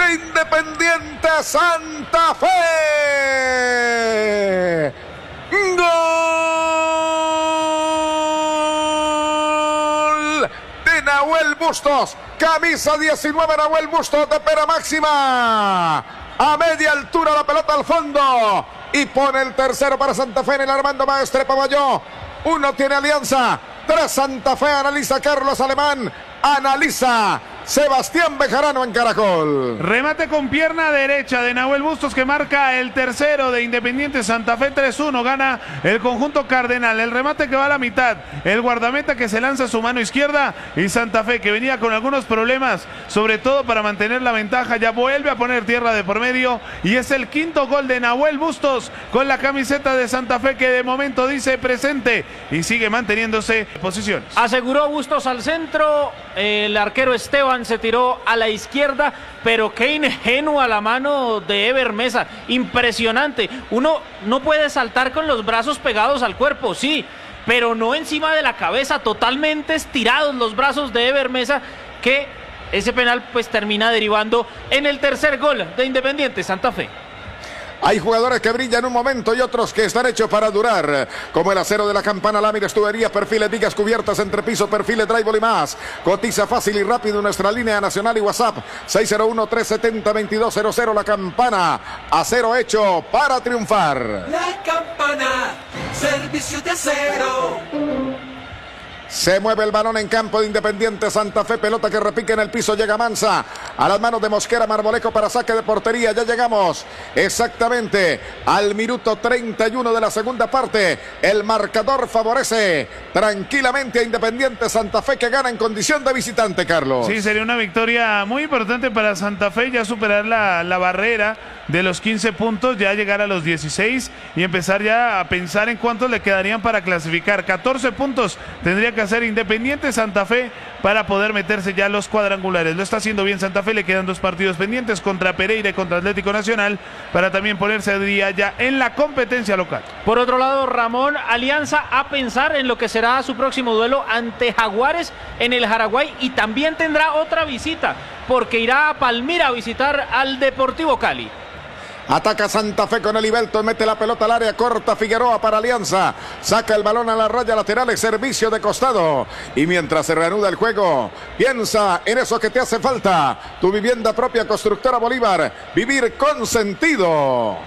de Independiente Santa Fe. ¡Gol de Nahuel Bustos! Camisa 19, Nahuel Bustos de pera máxima. A media altura la pelota al fondo. Y pone el tercero para Santa Fe en el Armando Maestre Pavalló. 1 tiene Alianza. 3 Santa Fe. Analiza Carlos Alemán. Analiza Sebastián Bejarano en Caracol. Remate con pierna derecha de Nahuel Bustos que marca el tercero de Independiente Santa Fe. 3-1 gana el conjunto cardenal. El remate que va a la mitad, el guardameta que se lanza a su mano izquierda, y Santa Fe que venía con algunos problemas, sobre todo para mantener la ventaja, ya vuelve a poner tierra de por medio, y es el quinto gol de Nahuel Bustos con la camiseta de Santa Fe, que de momento dice presente y sigue manteniéndose en posiciones. Aseguró Bustos al centro, el arquero Esteban se tiró a la izquierda, pero qué ingenua la mano de Ever Mesa, impresionante. Uno no puede saltar con los brazos pegados al cuerpo, sí, pero no encima de la cabeza, totalmente estirados los brazos de Ever Mesa, que ese penal pues termina derivando en el tercer gol de Independiente Santa Fe. Hay jugadores que brillan un momento y otros que están hechos para durar, como el acero de la Campana, láminas, tuberías, perfiles, vigas, cubiertas, entrepiso, perfiles, drywall y más. Cotiza fácil y rápido en nuestra línea nacional y WhatsApp 601-370-2200. La Campana, acero hecho para triunfar. La Campana, servicio de acero. Se mueve el balón en campo de Independiente Santa Fe, pelota que repique en el piso, llega Mansa a las manos de Mosquera, Marmolejo para saque de portería. Ya llegamos exactamente al minuto 31 de la segunda parte. El marcador favorece tranquilamente a Independiente Santa Fe, que gana en condición de visitante, Carlos. Sí, sería una victoria muy importante para Santa Fe, ya superar la barrera de los 15 puntos, ya llegar a los 16 y empezar ya a pensar en cuántos le quedarían para clasificar. 14 puntos tendría que hacer Independiente Santa Fe para poder meterse ya a los cuadrangulares. Lo está haciendo bien Santa Fe, le quedan 2 partidos pendientes contra Pereira y contra Atlético Nacional para también ponerse a día ya en la competencia local. Por otro lado, Ramón, Alianza a pensar en lo que será su próximo duelo ante Jaguares en el Jaraguay, y también tendrá otra visita porque irá a Palmira a visitar al Deportivo Cali. Ataca Santa Fe con el Ibelton, mete la pelota al área corta, Figueroa para Alianza, saca el balón a la raya lateral, servicio de costado, y mientras se reanuda el juego, piensa en eso que te hace falta, tu vivienda propia, Constructora Bolívar, vivir con sentido.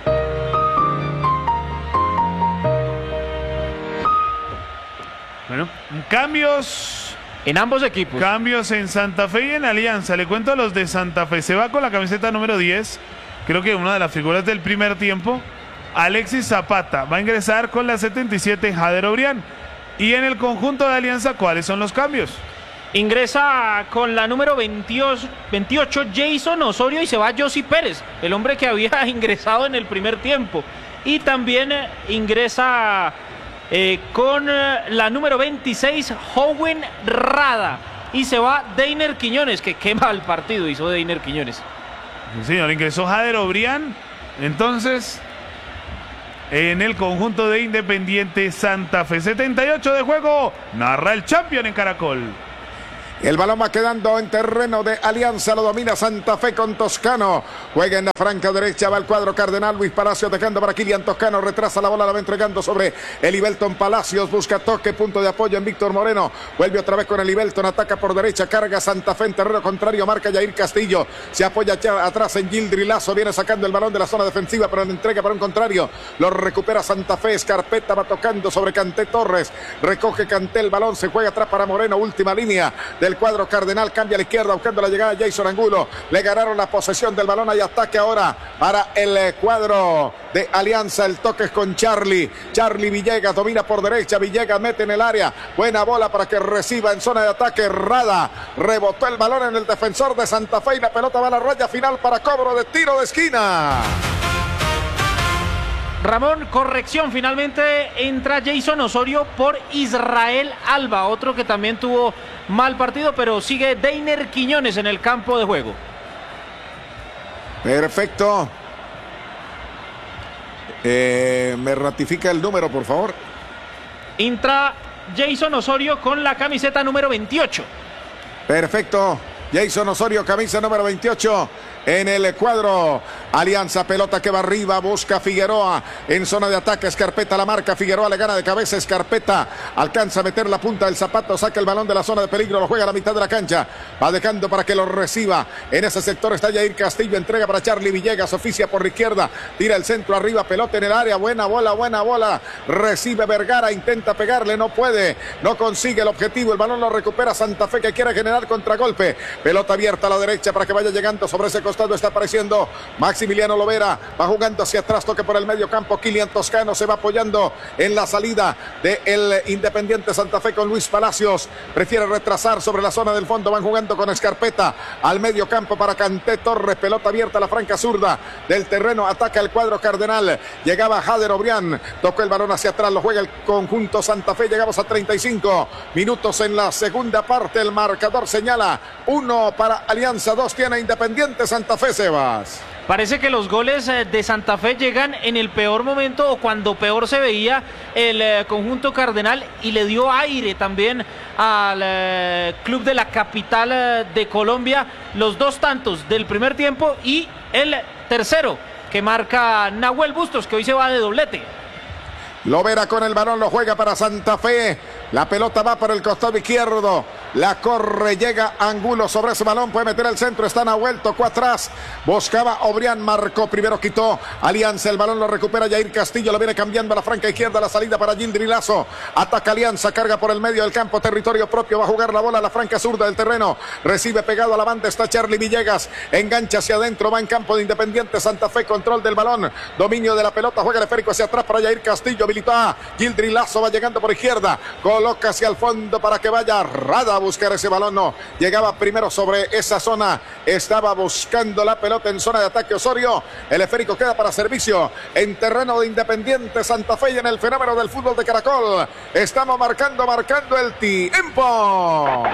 Bueno, cambios en ambos equipos. Cambios en Santa Fe y en Alianza. Le cuento a los de Santa Fe, se va con la camiseta número 10, creo que una de las figuras del primer tiempo, Alexis Zapata. Va a ingresar con la 77 Jader Obrián. Y en el conjunto de Alianza, ¿cuáles son los cambios? Ingresa con la número 28 Jason Osorio y se va Josi Pérez, el hombre que había ingresado en el primer tiempo. Y también ingresa con la número 26 Howen Rada. Y se va Deiner Quiñones, que quema el partido hizo Deiner Quiñones. Sí, señor, ingresó Jader Obrián. Entonces, en el conjunto de Independiente Santa Fe, 78 de juego, narra el Champion en Caracol. El balón va quedando en terreno de Alianza, lo domina Santa Fe con Toscano. Juega en la franca derecha, va el cuadro cardenal. Luis Palacios dejando para Kilian Toscano, retrasa la bola, la va entregando sobre el Ibelton. Palacios busca toque, punto de apoyo en Víctor Moreno. Vuelve otra vez con el Ibelton, ataca por derecha, carga Santa Fe en terreno contrario, marca Jair Castillo. Se apoya atrás en Gildri Lazo, viene sacando el balón de la zona defensiva, pero la entrega para un contrario. Lo recupera Santa Fe, Escarpeta va tocando sobre Canté Torres. Recoge Canté el balón, se juega atrás para Moreno, última línea del cuadro cardenal, cambia a la izquierda buscando la llegada de Jason Angulo, le ganaron la posesión del balón, hay ataque ahora para el cuadro de Alianza, el toque es con Charlie Villegas, domina por derecha, Villegas mete en el área, buena bola para que reciba en zona de ataque Rada, rebotó el balón en el defensor de Santa Fe y la pelota va a la raya final para cobro de tiro de esquina. Ramón, corrección, finalmente entra Jason Osorio por Israel Alba, otro que también tuvo mal partido, pero sigue Deiner Quiñones en el campo de juego. Perfecto. ¿Me ratifica el número, por favor? Entra Jason Osorio con la camiseta número 28. Perfecto. Jason Osorio, camisa número 28 en el cuadro. Alianza, pelota que va arriba, busca Figueroa en zona de ataque. Escarpeta la marca, Figueroa le gana de cabeza. Escarpeta alcanza a meter la punta del zapato, saca el balón de la zona de peligro, lo juega a la mitad de la cancha, va dejando para que lo reciba. En ese sector está Jair Castillo, entrega para Charlie Villegas, oficia por la izquierda, tira el centro arriba, pelota en el área, buena bola, recibe Vergara, intenta pegarle, no puede, no consigue el objetivo, el balón lo recupera Santa Fe, que quiere generar contragolpe. Pelota abierta a la derecha para que vaya llegando sobre ese costado, está apareciendo Maximiliano Lovera, va jugando hacia atrás, toque por el medio campo, Kilian Toscano se va apoyando en la salida del Independiente Santa Fe con Luis Palacios, prefiere retrasar sobre la zona del fondo, van jugando con Escarpeta al medio campo para Canté Torres, pelota abierta a la franca zurda del terreno, ataca el cuadro cardenal, llegaba Jader Obrián, tocó el balón hacia atrás, lo juega el conjunto Santa Fe, llegamos a 35 minutos en la segunda parte, el marcador señala 1 para Alianza, 2 tiene Independiente Santa Fe, Sebas. Parece que los goles de Santa Fe llegan en el peor momento o cuando peor se veía el conjunto cardenal, y le dio aire también al club de la capital de Colombia. Los 2 tantos del primer tiempo y el tercero que marca Nahuel Bustos, que hoy se va de doblete. Lovera con el balón, lo juega para Santa Fe. La pelota va por el costado izquierdo. La corre, llega Angulo sobre ese balón. Puede meter el centro. Está Nahuel, tocó atrás. Buscaba Obrián, marcó. Primero quitó Alianza. El balón lo recupera Jair Castillo. Lo viene cambiando a la franca izquierda. La salida para Gildri Lazo. Ataca Alianza. Carga por el medio del campo. Territorio propio. Va a jugar la bola a la franca zurda del terreno. Recibe pegado a la banda. Está Charlie Villegas. Engancha hacia adentro. Va en campo de Independiente Santa Fe. Control del balón. Dominio de la pelota. Juega el esférico hacia atrás para Jair Castillo. Habilitó a Gildri Lazo. Va llegando por izquierda. Coloca hacia el fondo para que vaya Rada a buscar ese balón. No, llegaba primero sobre esa zona, estaba buscando la pelota en zona de ataque Osorio. El esférico queda para servicio en terreno de Independiente Santa Fe y en el fenómeno del fútbol de Caracol. Estamos marcando el tiempo.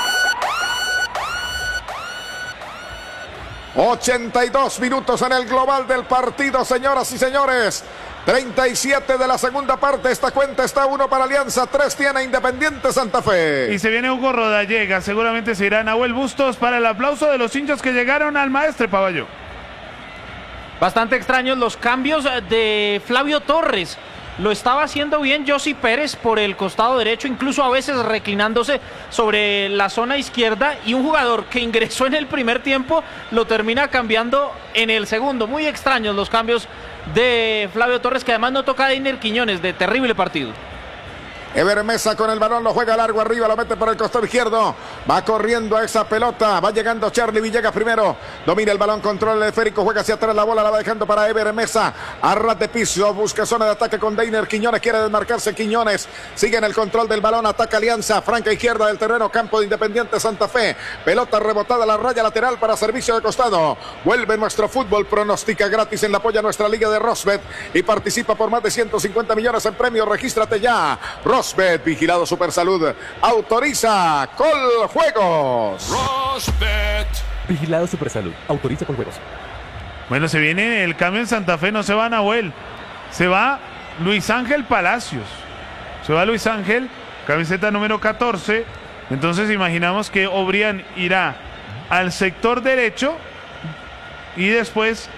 82 minutos en el global del partido, señoras y señores. 37 de la segunda parte, esta cuenta está 1 para Alianza, 3 tiene Independiente Santa Fe. Y se viene Hugo Rodallega, seguramente se irá Nahuel Bustos para el aplauso de los hinchas que llegaron al Maestre Paballo. Bastante extraños los cambios de Flavio Torres. Lo estaba haciendo bien Yossi Pérez por el costado derecho, incluso a veces reclinándose sobre la zona izquierda, y un jugador que ingresó en el primer tiempo lo termina cambiando en el segundo. Muy extraños los cambios de Flavio Torres, que además no toca a Deiner Quiñones, de terrible partido. Ever Mesa con el balón, lo juega largo arriba, lo mete por el costado izquierdo, va corriendo a esa pelota, va llegando Charlie Villegas primero, domina el balón, controla el esférico, juega hacia atrás la bola, la va dejando para Ever Mesa, a ras de piso, busca zona de ataque con Deiner Quiñones, quiere desmarcarse Quiñones, sigue en el control del balón, ataca Alianza, franca izquierda del terreno, campo de Independiente Santa Fe, pelota rebotada a la raya lateral para servicio de costado, vuelve nuestro fútbol, pronostica gratis en la apoya nuestra liga de Rosbet y participa por más de 150 millones en premios, regístrate ya. Rosbet, vigilado Supersalud, autoriza Coljuegos. Rosbet, vigilado Supersalud, autoriza Coljuegos. Bueno, se viene el cambio en Santa Fe, no se va Nahuel, se va Luis Ángel Palacios. Se va Luis Ángel, camiseta número 14. Entonces imaginamos que Obrián irá al sector derecho y después